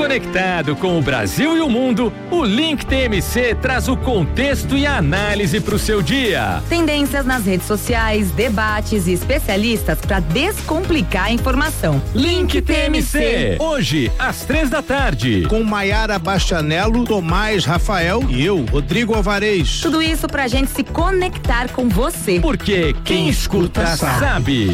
Conectado com o Brasil e o mundo, o Link TMC traz o contexto e a análise para o seu dia. Tendências nas redes sociais, debates e especialistas para descomplicar a informação. Link TMC, hoje às 15h. Com Maiara Bastianello, Tomás Rafael e eu, Rodrigo Alvarez. Tudo isso pra gente se conectar com você. Porque quem escuta sabe.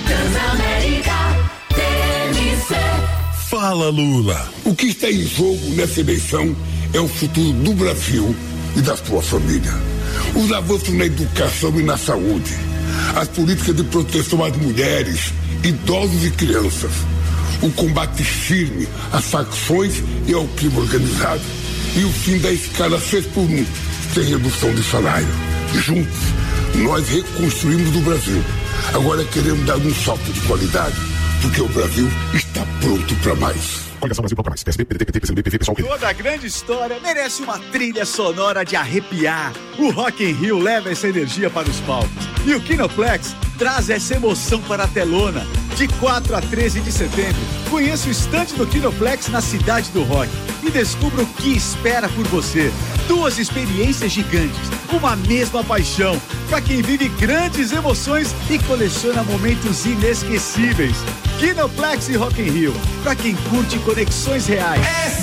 Fala, Lula. O que está em jogo nessa eleição é o futuro do Brasil e da sua família. Os avanços na educação e na saúde, as políticas de proteção às mulheres, idosos e crianças, o combate firme às facções e ao crime organizado e o fim da escala 6x1, sem redução de salário. Juntos, nós reconstruímos o Brasil. Agora queremos dar um salto de qualidade, porque o Brasil está pronto para mais. Coligação Brasil Popular, PSB, PDT, PT, PCdoB, PV, PSOL. Toda grande história merece uma trilha sonora de arrepiar. O Rock in Rio leva essa energia para os palcos. E o Kinoplex traz essa emoção para a telona. De 4 a 13 de setembro, conheça o estande do Kinoplex na Cidade do Rock e descubra o que espera por você. 2 experiências gigantes, uma mesma paixão, para quem vive grandes emoções e coleciona momentos inesquecíveis. Kinoplex e Rock in Rio, para quem curte conexões reais.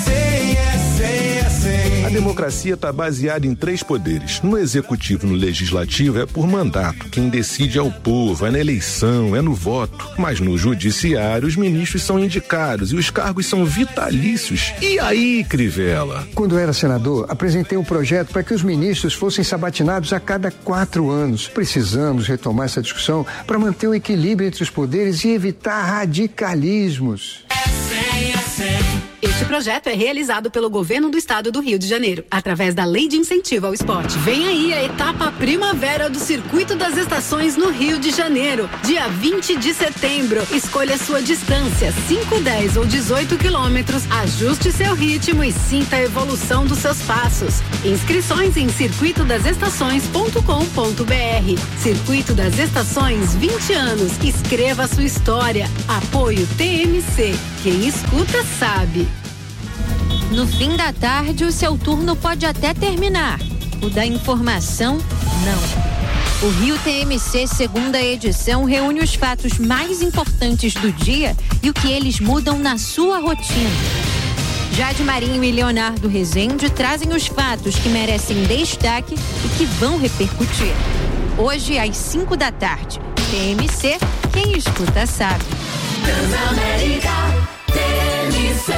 A democracia está baseada em 3 poderes. No executivo, no legislativo é por mandato. Quem decide é o povo, é na eleição, é no voto. Mas no judiciário, os ministros são indicados e os cargos são vitalícios. E aí, Crivella? Quando eu era senador, apresentei um projeto para que os ministros fossem sabatinados a cada 4 anos. Precisamos retomar essa discussão para manter o equilíbrio entre os poderes e evitar radicalismos. Este projeto é realizado pelo Governo do Estado do Rio de Janeiro, através da Lei de Incentivo ao Esporte. Vem aí a etapa primavera do Circuito das Estações no Rio de Janeiro, dia 20 de setembro. Escolha sua distância, 5, 10 ou 18 quilômetros, ajuste seu ritmo e sinta a evolução dos seus passos. Inscrições em circuitodasestações.com.br. Circuito das Estações, 20 anos. Escreva sua história. Apoio TMC. Quem escuta sabe. No fim da tarde, o seu turno pode até terminar. O da informação, não. O Rio TMC, segunda edição, reúne os fatos mais importantes do dia e o que eles mudam na sua rotina. Jade Marinho e Leonardo Rezende trazem os fatos que merecem destaque e que vão repercutir. Hoje, às 5 da tarde. TMC, quem escuta sabe. Transamérica, TMC.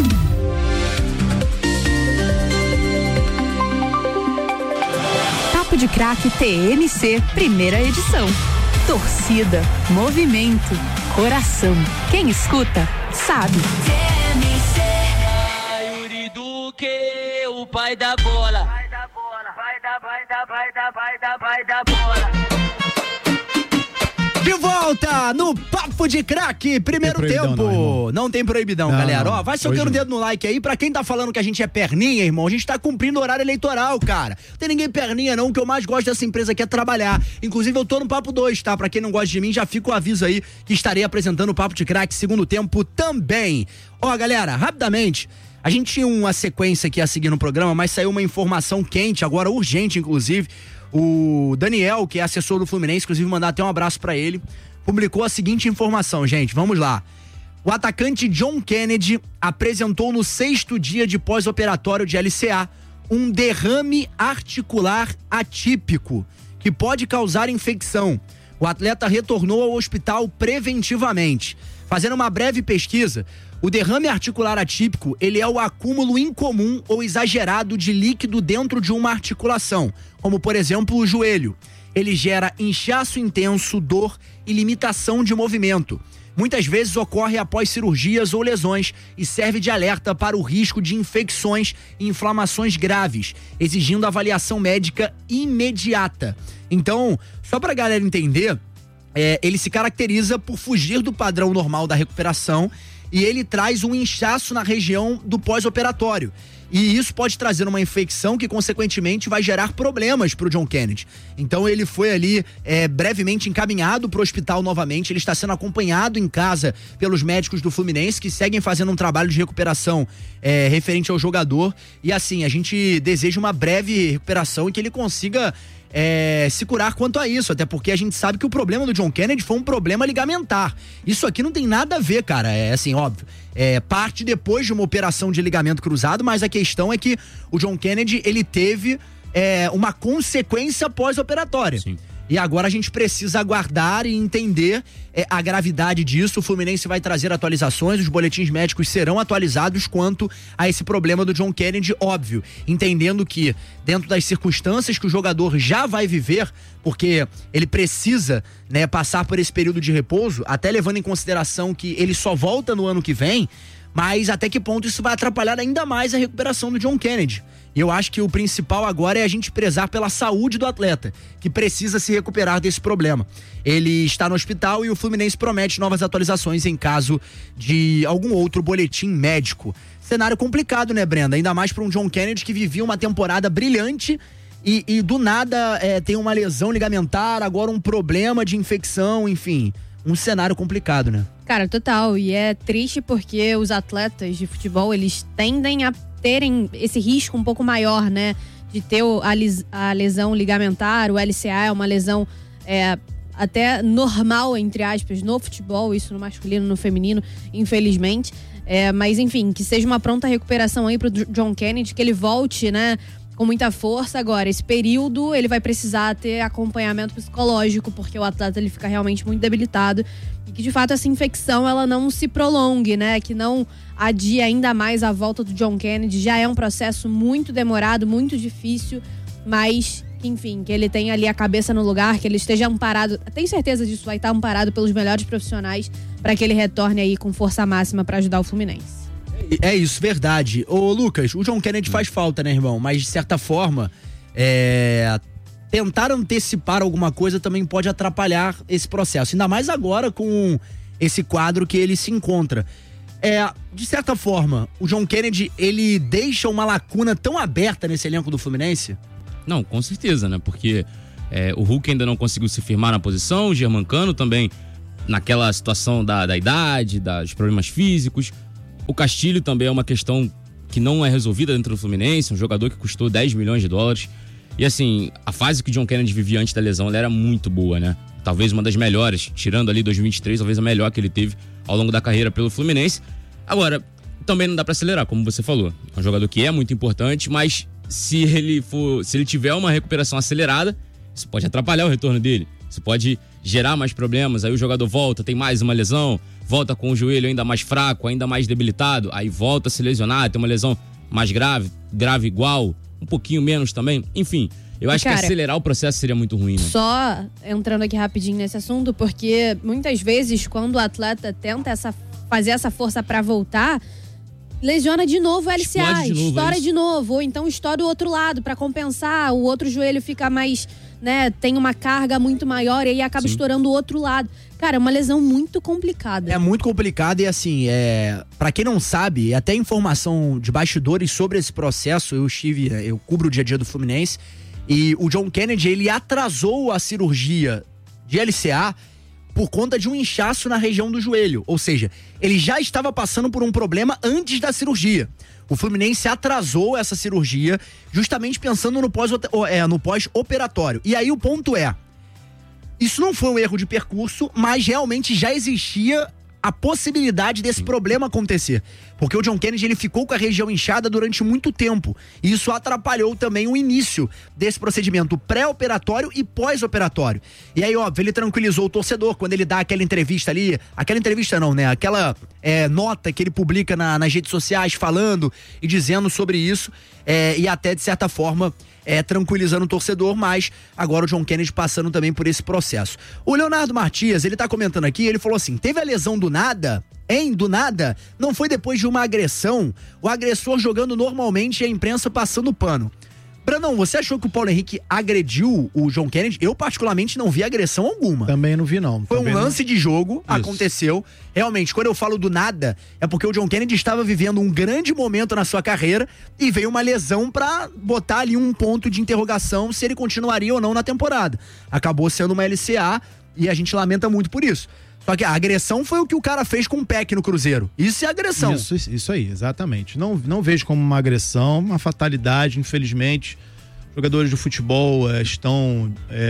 Papo de Craque TMC, primeira edição. Torcida, movimento, coração. Quem escuta, sabe. TMC. Yuri Duque, o pai da bola. Vai da bola, vai da bola. De volta no Papo de Craque, primeiro tempo. Não tem proibidão, galera. Ó, vai soltando o dedo no like aí. Pra quem tá falando que a gente é perninha, irmão, a gente tá cumprindo o horário eleitoral, cara. Não tem ninguém perninha, não. O que eu mais gosto dessa empresa aqui é trabalhar. Inclusive, eu tô no Papo 2, tá? Pra quem não gosta de mim, já fica o aviso aí que estarei apresentando o Papo de Craque segundo tempo também. Ó, galera, rapidamente. A gente tinha uma sequência aqui a seguir no programa, mas saiu uma informação quente, agora urgente, inclusive. O Daniel, que é assessor do Fluminense, inclusive mandar até um abraço pra ele, publicou a seguinte informação, gente, vamos lá. O atacante John Kennedy apresentou no 6º dia de pós-operatório de LCA um derrame articular atípico, que pode causar infecção. O atleta retornou ao hospital preventivamente. Fazendo uma breve pesquisa, o derrame articular atípico, ele é o acúmulo incomum ou exagerado de líquido dentro de uma articulação, como por exemplo o joelho. Ele gera inchaço intenso, dor e limitação de movimento. Muitas vezes ocorre após cirurgias ou lesões e serve de alerta para o risco de infecções e inflamações graves, exigindo avaliação médica imediata. Então, só para a galera entender, ele se caracteriza por fugir do padrão normal da recuperação e ele traz um inchaço na região do pós-operatório. E isso pode trazer uma infecção que, consequentemente, vai gerar problemas pro John Kennedy. Então ele foi ali brevemente encaminhado pro hospital novamente. Ele está sendo acompanhado em casa pelos médicos do Fluminense, que seguem fazendo um trabalho de recuperação referente ao jogador. E assim, a gente deseja uma breve recuperação e que ele consiga se curar quanto a isso, até porque a gente sabe que o problema do John Kennedy foi um problema ligamentar. Isso aqui não tem nada a ver, cara, assim, óbvio, parte depois de uma operação de ligamento cruzado, mas a questão é que o John Kennedy, ele teve uma consequência pós-operatória. Sim. E agora a gente precisa aguardar e entender a gravidade disso. O Fluminense vai trazer atualizações, os boletins médicos serão atualizados quanto a esse problema do John Kennedy, óbvio, entendendo que dentro das circunstâncias que o jogador já vai viver, porque ele precisa, né, passar por esse período de repouso, até levando em consideração que ele só volta no ano que vem, mas até que ponto isso vai atrapalhar ainda mais a recuperação do John Kennedy. E eu acho que o principal agora é a gente prezar pela saúde do atleta, que precisa se recuperar desse problema. Ele está no hospital e o Fluminense promete novas atualizações em caso de algum outro boletim médico. Cenário complicado, né, Brenda? Ainda mais para um John Kennedy que vivia uma temporada brilhante e do nada tem uma lesão ligamentar, agora um problema de infecção, enfim, um cenário complicado, né? Cara, total. E é triste porque os atletas de futebol, eles tendem a terem esse risco um pouco maior, né? De ter a lesão ligamentar, o LCA é uma lesão até normal, entre aspas, no futebol, isso no masculino, no feminino, infelizmente. Mas enfim, que seja uma pronta recuperação aí pro John Kennedy, que ele volte, né, com muita força. Agora, esse período ele vai precisar ter acompanhamento psicológico, porque o atleta ele fica realmente muito debilitado e que de fato essa infecção ela não se prolongue, né, que não adie ainda mais a volta do John Kennedy. Já é um processo muito demorado, muito difícil, mas enfim, que ele tenha ali a cabeça no lugar, que ele esteja amparado, tenho certeza disso, vai estar amparado pelos melhores profissionais para que ele retorne aí com força máxima para ajudar o Fluminense. É isso, verdade. Ô Lucas, o John Kennedy faz falta, né, irmão? Mas de certa forma, tentar antecipar alguma coisa também pode atrapalhar esse processo. Ainda mais agora com esse quadro que ele se encontra. De certa forma, o John Kennedy, ele deixa uma lacuna tão aberta nesse elenco do Fluminense? Não, com certeza, né? Porque o Hulk ainda não conseguiu se firmar na posição, o Germancano também naquela situação da idade, dos problemas físicos. O Castilho também é uma questão que não é resolvida dentro do Fluminense, um jogador que custou 10 milhões de dólares. E assim, a fase que o John Kennedy vivia antes da lesão, ela era muito boa, né? Talvez uma das melhores, tirando ali 2023, talvez a melhor que ele teve ao longo da carreira pelo Fluminense. Agora, também não dá pra acelerar, como você falou. É um jogador que é muito importante, mas se ele tiver uma recuperação acelerada, isso pode atrapalhar o retorno dele. Isso pode gerar mais problemas, aí o jogador volta, tem mais uma lesão, volta com o joelho ainda mais fraco, ainda mais debilitado, aí volta a se lesionar, tem uma lesão mais grave igual, um pouquinho menos também, enfim. Eu acho que acelerar o processo seria muito ruim, né? Só entrando aqui rapidinho nesse assunto, porque muitas vezes quando o atleta tenta fazer essa força pra voltar, lesiona de novo o LCA, estoura de novo, ou então estoura o outro lado pra compensar, o outro joelho fica mais, né, tem uma carga muito maior e aí acaba estourando o outro lado. Cara, é uma lesão muito complicada. É muito complicada e assim, pra quem não sabe, até informação de bastidores sobre esse processo, eu cubro o dia a dia do Fluminense, e o John Kennedy, ele atrasou a cirurgia de LCA por conta de um inchaço na região do joelho. Ou seja, ele já estava passando por um problema antes da cirurgia. O Fluminense atrasou essa cirurgia justamente pensando no pós-operatório. E aí o ponto isso não foi um erro de percurso, mas realmente já existia a possibilidade desse problema acontecer. Porque o John Kennedy, ele ficou com a região inchada durante muito tempo. E isso atrapalhou também o início desse procedimento pré-operatório e pós-operatório. E aí, óbvio, ele tranquilizou o torcedor quando ele dá aquela entrevista ali. Aquela entrevista não, né? Aquela nota que ele publica nas redes sociais falando e dizendo sobre isso. E até, de certa forma, tranquilizando o torcedor, mas agora o John Kennedy passando também por esse processo. O Leonardo Martias, ele tá comentando aqui, ele falou assim, teve a lesão do nada? Do nada? Não foi depois de uma agressão? O agressor jogando normalmente e a imprensa passando pano. Brandão, você achou que o Paulo Henrique agrediu o John Kennedy? Eu, particularmente, não vi agressão alguma. Também não vi, não. Foi Também um lance de jogo, Isso. aconteceu. Realmente, quando eu falo do nada, é porque o John Kennedy estava vivendo um grande momento na sua carreira e veio uma lesão pra botar ali um ponto de interrogação se ele continuaria ou não na temporada. Acabou sendo uma LCA e a gente lamenta muito por isso. Só que a agressão foi o que o cara fez com o Peck no Cruzeiro. Isso é agressão. Isso aí, exatamente. Não vejo como uma agressão, uma fatalidade, infelizmente. Jogadores de futebol estão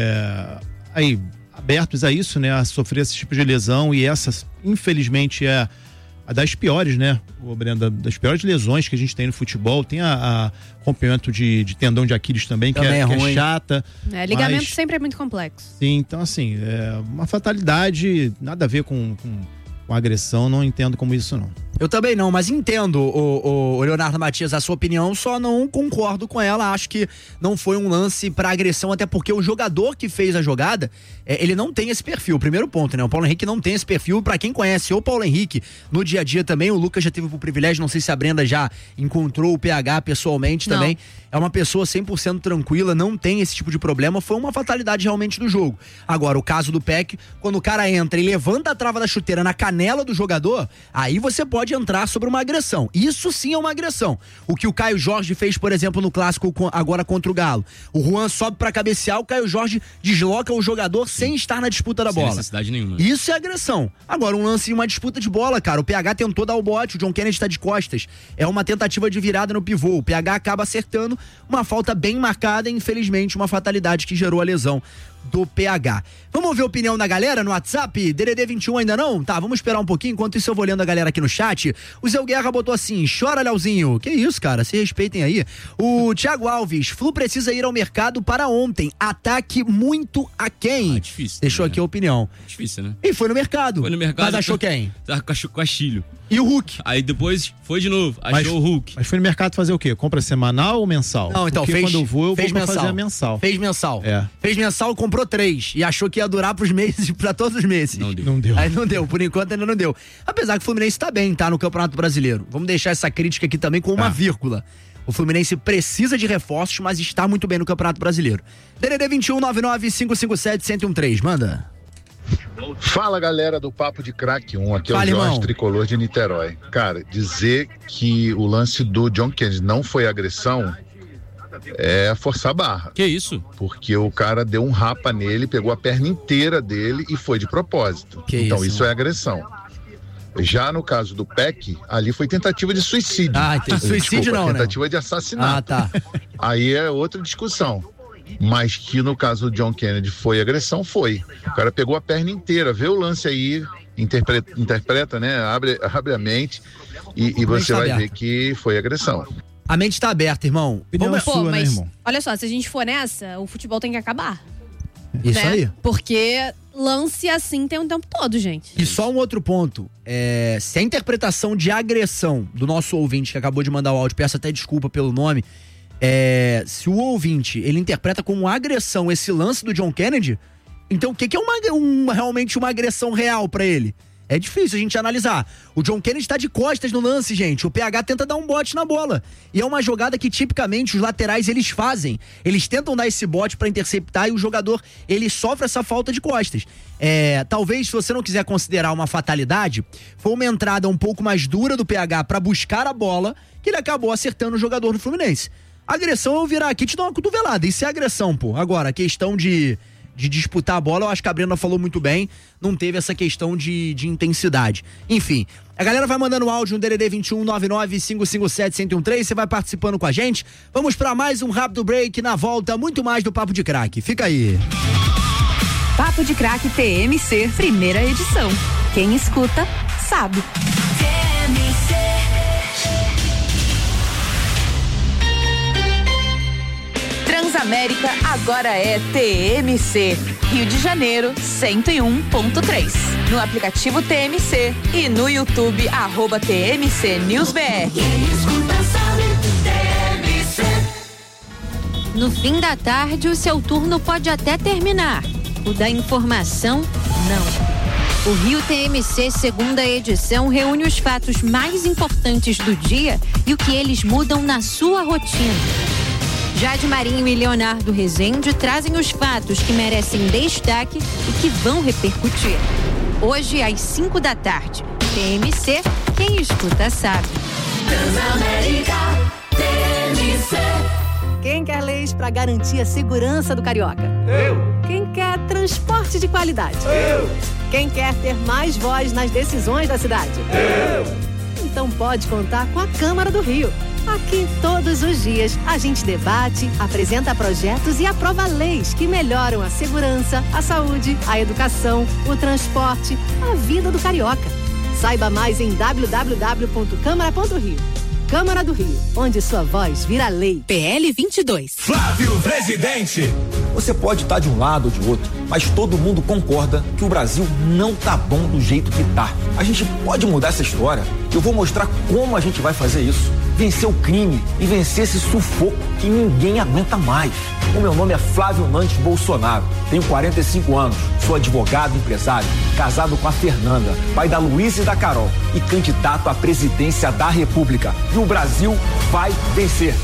aí abertos a isso, né? A sofrer esse tipo de lesão, e essa, infelizmente, é a das piores, né? Brenda, das piores lesões que a gente tem no futebol. Tem a rompimento de tendão de Aquiles também, que é chata. Ligamento sempre é muito complexo. Sim, então assim, é uma fatalidade, nada a ver com agressão, não entendo como isso não. Eu também não, mas entendo, o Leonardo Matias, a sua opinião, só não concordo com ela. Acho que não foi um lance pra agressão, até porque o jogador que fez a jogada, ele não tem esse perfil. Primeiro ponto, né? O Paulo Henrique não tem esse perfil. Pra quem conhece o Paulo Henrique no dia a dia também, o Lucas já teve o privilégio, não sei se a Brenda já encontrou o PH pessoalmente também. É uma pessoa 100% tranquila, não tem esse tipo de problema. Foi uma fatalidade realmente do jogo. Agora, o caso do Peck, quando o cara entra e levanta a trava da chuteira na canela do jogador, aí você pode entrar sobre uma agressão. Isso sim é uma agressão. O que o Caio Jorge fez, por exemplo, no clássico agora contra o Galo. O Juan sobe pra cabecear, o Caio Jorge desloca o jogador sem estar na disputa da bola. Sem necessidade nenhuma. Isso é agressão. Agora, um lance em uma disputa de bola, cara. O PH tentou dar o bote, o John Kennedy tá de costas. É uma tentativa de virada no pivô. O PH acaba acertando, uma falta bem marcada e, infelizmente, uma fatalidade que gerou a lesão do PH. Vamos ouvir a opinião da galera no WhatsApp? DDD 21 ainda não? Tá, vamos esperar um pouquinho. Enquanto isso eu vou lendo a galera aqui no chat. O Zé Guerra botou assim: chora, Leozinho. Que isso, cara? Se respeitem aí. O Thiago Alves: Flu precisa ir ao mercado para ontem. Ataque muito aquém. Difícil. Deixou aqui a opinião. Difícil, né? E foi no mercado. Foi no mercado. Mas achou quem? Achou com a Castilho. E o Hulk? Aí depois foi de novo. Achou o Hulk. Mas foi no mercado fazer o quê? Compra semanal ou mensal? Não, então porque fez. Quando eu vou mensal. fazer a mensal. Fez mensal. É. Fez mensal, comprou 3 e achou que ia durar pros meses, pra todos os meses. Não deu. Aí não deu, por enquanto ainda não deu. Apesar que o Fluminense tá bem, tá? No Campeonato Brasileiro. Vamos deixar essa crítica aqui também com uma vírgula. O Fluminense precisa de reforços, mas está muito bem no Campeonato Brasileiro. DDD 21 99 557 1013, manda. Fala, galera do Papo de Crack 1, aqui é o Jorge, irmão. Tricolor de Niterói. Cara, dizer que o lance do John Kennedy não foi agressão é forçar a barra. Que isso? Porque o cara deu um rapa nele, pegou a perna inteira dele e foi de propósito. Então isso é agressão. Já no caso do Peck, ali foi tentativa de suicídio. Suicídio não, né? Tentativa de assassinato. Ah, tá. Aí é outra discussão. Mas que no caso do John Kennedy foi agressão, foi. O cara pegou a perna inteira, vê o lance aí, interpreta, né? Abre a mente e você vai ver que foi agressão. A mente tá aberta, irmão. Opinião sua, né, irmão? Olha só, se a gente for nessa, o futebol tem que acabar. Isso né? aí. Porque lance assim tem o tempo todo, gente. E só um outro ponto. Se a interpretação de agressão do nosso ouvinte que acabou de mandar o áudio, peço até desculpa pelo nome, se o ouvinte ele interpreta como agressão esse lance do John Kennedy, então o que é realmente uma agressão real pra ele? É difícil a gente analisar. O John Kennedy tá de costas no lance, gente. O PH tenta dar um bote na bola. E é uma jogada que tipicamente os laterais eles fazem. Eles tentam dar esse bote pra interceptar e o jogador ele sofre essa falta de costas. Talvez, se você não quiser considerar uma fatalidade, foi uma entrada um pouco mais dura do PH pra buscar a bola que ele acabou acertando o jogador do Fluminense. Agressão eu virar aqui e te dar uma cotovelada. Isso é agressão, pô. Agora, a questão de disputar a bola, eu acho que a Brenda falou muito bem, não teve essa questão de intensidade. Enfim, a galera vai mandando áudio no DDD 21 99 557 1013, você vai participando com a gente. Vamos para mais um rápido break, na volta muito mais do Papo de Crack. Fica aí. Papo de Crack TMC, primeira edição. Quem escuta, sabe. Transamérica agora é TMC. Rio de Janeiro, 101.3. No aplicativo TMC e no YouTube, @TMC NewsBR. No fim da tarde, o seu turno pode até terminar. O da informação, não. O Rio TMC, segunda edição, reúne os fatos mais importantes do dia e o que eles mudam na sua rotina. Jade Marinho e Leonardo Rezende trazem os fatos que merecem destaque e que vão repercutir. Hoje, às 5 da tarde. TMC, quem escuta sabe. Transamérica, TMC. Quem quer leis para garantir a segurança do carioca? Eu. Quem quer transporte de qualidade? Eu. Quem quer ter mais voz nas decisões da cidade? Eu. Então pode contar com a Câmara do Rio. Aqui, todos os dias, a gente debate, apresenta projetos e aprova leis que melhoram a segurança, a saúde, a educação, o transporte, a vida do carioca. Saiba mais em www.câmara.rio. Câmara do Rio, onde sua voz vira lei. PL 22. Flávio Presidente. Você pode estar de um lado ou de outro, mas todo mundo concorda que o Brasil não tá bom do jeito que tá. A gente pode mudar essa história. Eu vou mostrar como a gente vai fazer isso. Vencer o crime e vencer esse sufoco que ninguém aguenta mais. O meu nome é Flávio Nantes Bolsonaro. Tenho 45 anos, sou advogado, empresário, casado com a Fernanda, pai da Luísa e da Carol e candidato à presidência da República. E o Brasil vai vencer.